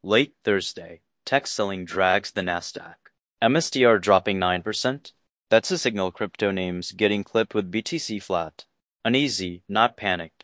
Late Thursday, tech selling drags the Nasdaq. MSTR dropping 9%. That's a signal crypto names getting clipped with BTC flat. Uneasy, not panic.